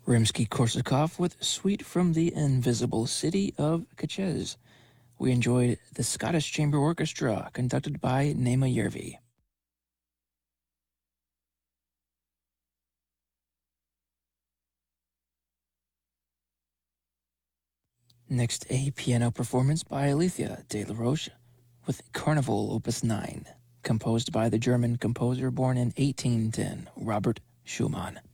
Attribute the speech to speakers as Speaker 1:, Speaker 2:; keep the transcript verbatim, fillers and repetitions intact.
Speaker 1: Rimsky-Korsakov with Suite from the Invisible City of Kachez. We enjoyed the Scottish Chamber Orchestra, conducted by Nema Järvi. Next, a piano performance by Alethea de la Roche with Carnival Opus nine, composed by the German composer born in eighteen ten, Robert Schumann.